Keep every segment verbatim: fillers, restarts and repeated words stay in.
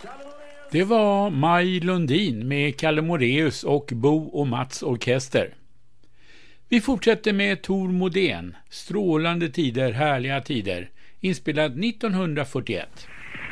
Det var Maj Lundin med Kalle Moreus och Bo och Mats orkester. Vi fortsätter med Tor Modén, Strålande tider, härliga tider, inspelad nittonhundrafyrtioett.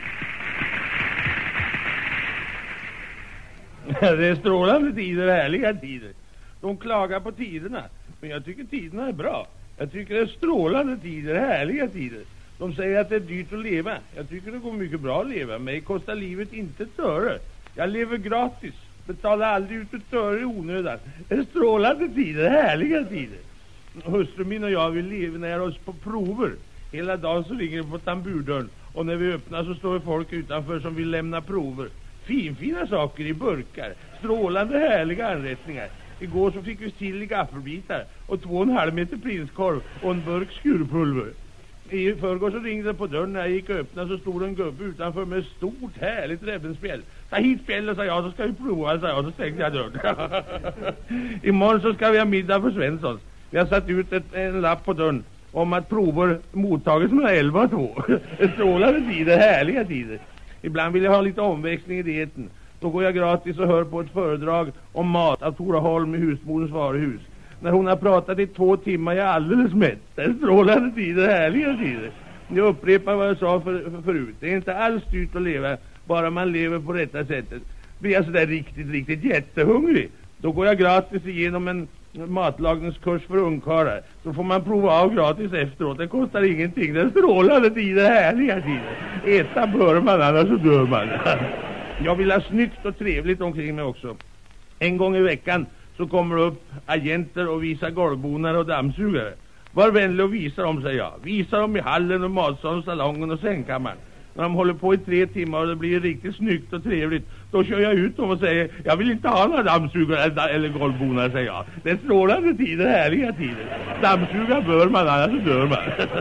Det är strålande tider, härliga tider. De klagar på tiderna, men jag tycker tiderna är bra. Jag tycker det är strålande tider, härliga tider. De säger att det är dyrt att leva. Jag tycker det går mycket bra att leva. Mig kostar livet inte ett öre. Jag lever gratis. Betalar aldrig ut ett öre i onödan. Det är strålande tider, härliga tider. Hustru min och jag, vi lever när oss på prover. Hela dagen så ringer det på tamburdörren. Och när vi öppnar så står det folk utanför som vill lämna prover. Finfina saker i burkar. Strålande härliga anrättningar. Igår så fick vi till i gaffelbitar. Och två och en halv meter prinskorv. Och en burk skurpulver. I förrgår så ringde det på dörren. När jag gick och öppnade så stod en gubbe utanför med stort härligt rävbenspjäll. Ta hit spjället, sa jag, så ska vi prova, sa jag, så stängde jag dörren. Imorgon så ska vi ha middag för Svenssons. Vi har satt ut ett, en lapp på dörren om att prover mottagits mellan elva och två. Strålande tider, härliga tider. Ibland vill jag ha lite omväxling i dieten. Då går jag gratis och hör på ett föredrag om mat av Tora Holm i Husmodens varuhus. När hon har pratat i två timmar är jag alldeles mätt. Det är strålande tider, härliga tider. Jag upprepar vad jag sa för, för, förut. Det är inte alls dyrt att leva, bara man lever på rätta sättet. Blir jag sådär riktigt, riktigt jättehungrig, då går jag gratis igenom en matlagningskurs för ungkarlar. Så får man prova av gratis efteråt. Det kostar ingenting. Det är strålande tider, härliga tider. Äta bör man, annars så dör man. Jag vill ha snyggt och trevligt omkring mig också. En gång i veckan så kommer det upp agenter och visar golvbonar och dammsugare. Var vänlig och visa dem, säger jag. Visa dem i hallen och matsalen, salongen och sängkammaren. När de håller på i tre timmar och det blir riktigt snyggt och trevligt, då kör jag ut dem och säger: jag vill inte ha några dammsugare eller golvbonar, säger jag. Det är strålande tider, härliga tider. Dammsuga bör man, annars så dör man.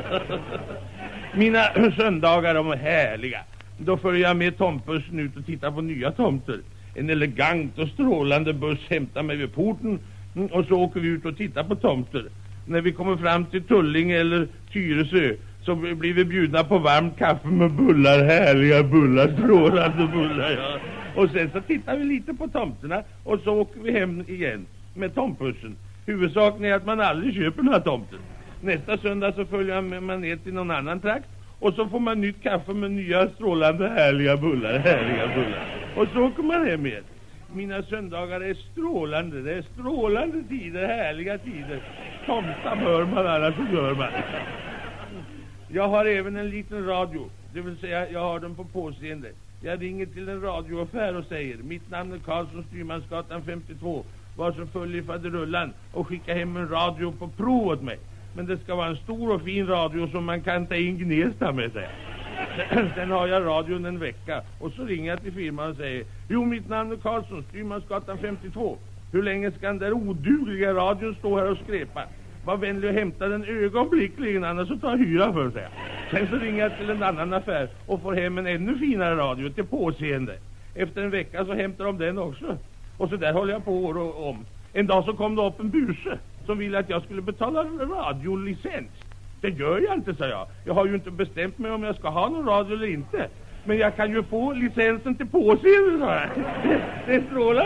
Mina söndagar, de är härliga. Då följer jag med tomtbussen ut och tittar på nya tomter. En elegant och strålande buss hämtar mig vid porten och så åker vi ut och tittar på tomter. När vi kommer fram till Tullinge eller Tyresö så blir vi bjudna på varmt kaffe med bullar, härliga bullar, strålande bullar, ja. Och sen så tittar vi lite på tomterna och så åker vi hem igen med tomtbussen. Huvudsaken är att man aldrig köper några tomter. Nästa söndag så följer man ner till någon annan trakt och så får man nytt kaffe med nya strålande härliga bullar, härliga bullar. Och så åker man hem igen. Mina söndagar är strålande, det är strålande tider, härliga tider. Tomta bör man, annars så dör man. Jag har även en liten radio, det vill säga jag har den på påseende. Jag ringer till en radioaffär och säger: mitt namn är Karlsson, Styrmansgatan femtiotvå. Var så följer faderullan och skicka hem en radio på prov åt mig. Men det ska vara en stor och fin radio som man kan ta in Gnesta med sig. Sen har jag radion en vecka och så ringer jag till firman och säger: jo, mitt namn är Karlsson, Styrmansgatan femtiotvå. Hur länge ska den där odugliga radion stå här och skräpa? Var vänlig och hämta den ögonblickligen, annars så tar hyra för sig. Sen så ringer jag till en annan affär och får hem en ännu finare radio till påseende. Efter en vecka så hämtar de den också. Och så där håller jag på år och om. En dag så kom det upp en buse som ville att jag skulle betala radiolicens. Det gör jag inte, sa jag. Jag har ju inte bestämt mig om jag ska ha någon radio eller inte. Men jag kan ju få licensen till påseende, sa jag. Det är strålande.